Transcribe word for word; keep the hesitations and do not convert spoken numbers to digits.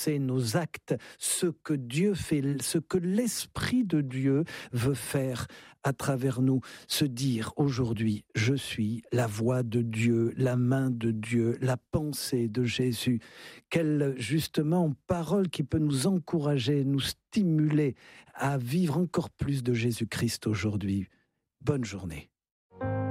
pensées, nos actes, ce que Dieu fait, ce que l'Esprit de Dieu veut faire à travers nous. Se dire aujourd'hui, je suis la voix de Dieu, la main de Dieu, la pensée de Jésus. Quelle, justement, parole qui peut nous encourager, nous stimuler à vivre encore plus de Jésus-Christ aujourd'hui. Bonne journée.